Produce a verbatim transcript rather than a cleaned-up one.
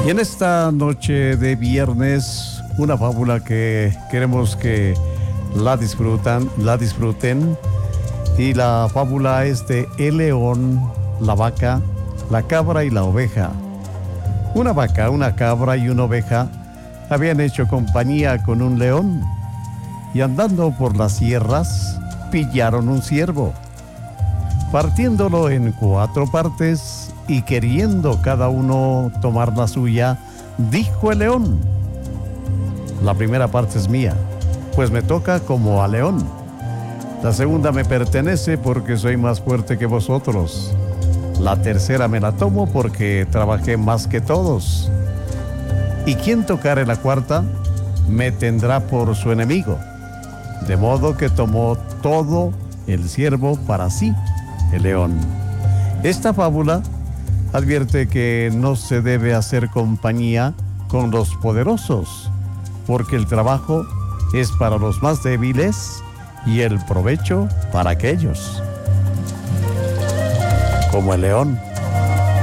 Y en esta noche de viernes, una fábula que queremos que la disfrutan, la disfruten. Y la fábula es de el león, la vaca, la cabra y la oveja. Una vaca, una cabra y una oveja habían hecho compañía con un león y andando por las sierras pillaron un ciervo. Partiéndolo en cuatro partes y queriendo cada uno tomar la suya, dijo el león: la primera parte es mía, pues me toca como a león. La segunda me pertenece porque soy más fuerte que vosotros. La tercera me la tomo porque trabajé más que todos. Y quien tocare la cuarta, me tendrá por su enemigo. De modo que tomó todo el ciervo para sí, el león. Esta fábula advierte que no se debe hacer compañía con los poderosos, porque el trabajo es para los más débiles y el provecho para aquellos como el león.